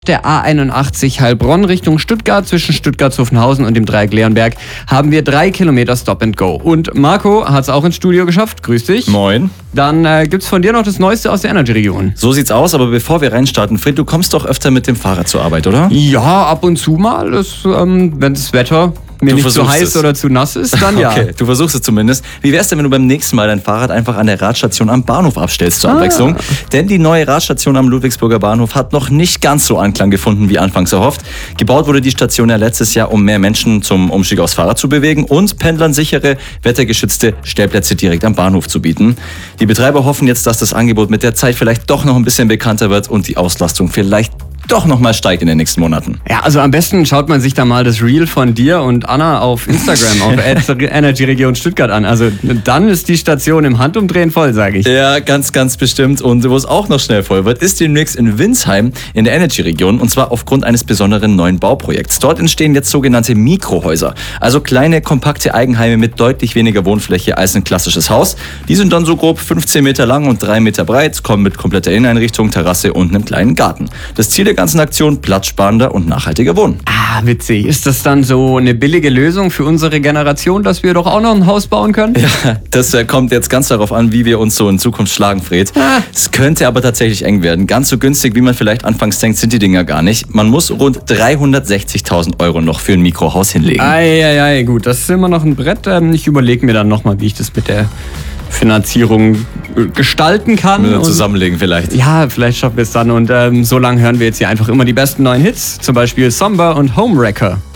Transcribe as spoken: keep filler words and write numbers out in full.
Der A einundachtzig Heilbronn Richtung Stuttgart zwischen Stuttgart-Zuffenhausen und dem Dreieck Leonberg haben wir drei Kilometer Stop and Go. Und Marco hat es auch ins Studio geschafft. Grüß dich. Moin. Dann äh, gibt's von dir noch das Neueste aus der Energy-Region. So sieht's aus, aber bevor wir reinstarten, Fred, du kommst doch öfter mit dem Fahrrad zur Arbeit, oder? Ja, ab und zu mal. Das, ähm, wenn das Wetter mir Du nicht zu heiß es. oder zu nass ist, dann ja. Okay, du versuchst es zumindest. Wie wär's denn, wenn du beim nächsten Mal dein Fahrrad einfach an der Radstation am Bahnhof abstellst zur Abwechslung? Ah. Denn die neue Radstation am Ludwigsburger Bahnhof hat noch nicht ganz so Anklang gefunden, wie anfangs erhofft. Gebaut wurde die Station ja letztes Jahr, um mehr Menschen zum Umstieg aufs Fahrrad zu bewegen und Pendlern sichere, wettergeschützte Stellplätze direkt am Bahnhof zu bieten. Die Betreiber hoffen jetzt, dass das Angebot mit der Zeit vielleicht doch noch ein bisschen bekannter wird und die Auslastung vielleicht doch noch mal steigt in den nächsten Monaten. Ja, also am besten schaut man sich da mal das Reel von dir und Anna auf Instagram, auf Energy Region Stuttgart an. Also dann ist die Station im Handumdrehen voll, sage ich. Ja, ganz, ganz bestimmt. Und wo es auch noch schnell voll wird, ist demnächst in Winsheim in der Energy-Region. Und zwar aufgrund eines besonderen neuen Bauprojekts. Dort entstehen jetzt sogenannte Mikrohäuser. Also kleine, kompakte Eigenheime mit deutlich weniger Wohnfläche als ein klassisches Haus. Die sind dann so grob fünfzehn Meter lang und drei Meter breit, kommen mit kompletter Inneneinrichtung, Terrasse und einem kleinen Garten. Das Ziel der ganzen Aktion: platzsparender und nachhaltiger Wohnen. Ah, witzig. Ist das dann so eine billige Lösung für unsere Generation, dass wir doch auch noch ein Haus bauen können? Ja, das kommt jetzt ganz darauf an, wie wir uns so in Zukunft schlagen, Fred. Ah. Es könnte aber tatsächlich eng werden. Ganz so günstig, wie man vielleicht anfangs denkt, sind die Dinger gar nicht. Man muss rund dreihundertsechzigtausend Euro noch für ein Mikrohaus hinlegen. Eieiei, gut, das ist immer noch ein Brett. Ich überlege mir dann nochmal, wie ich das mit der Finanzierung gestalten kann. Müssen wir und zusammenlegen vielleicht. ja, vielleicht schaffen wir es dann. Und ähm, so lange hören wir jetzt hier einfach immer die besten neuen Hits. Zum Beispiel Somber und Homewrecker.